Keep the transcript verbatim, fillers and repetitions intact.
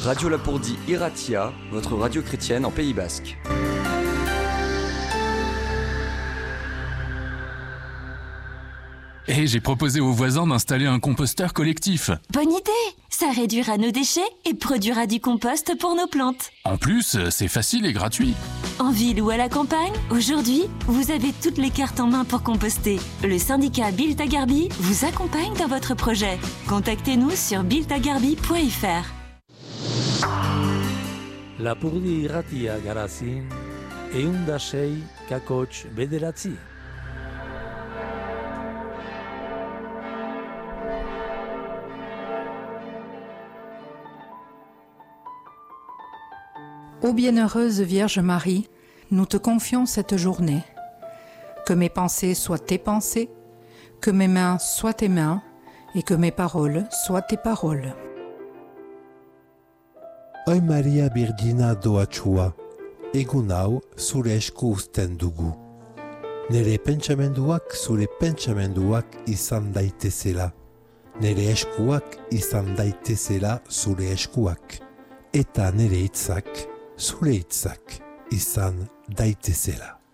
Radio Lapurdie Irratia, votre radio chrétienne en Pays Basque. Et j'ai proposé aux voisins d'installer un composteur collectif. Bonne idée! Ça réduira nos déchets et produira du compost pour nos plantes. En plus, c'est facile et gratuit. En ville ou à la campagne, aujourd'hui, vous avez toutes les cartes en main pour composter. Le syndicat Biltagarbi vous accompagne dans votre projet. Contactez-nous sur biltagarbi point f r. Lapurdie Irratia garazin, ehun da sei kakots bederatzi. Ô bienheureuse Vierge Marie, nous te confions cette journée. Que mes pensées soient tes pensées, que mes mains soient tes mains, et que mes paroles soient tes paroles. Oi Maria Birdina doatsua, egun hau zure esku uzten dugu. Nere pentsamenduak zure pentsamenduak izan daitezela. Nere eskuak izan daitezela zure eskuak. Eta nere hitzak zure hitzak izan daitezela.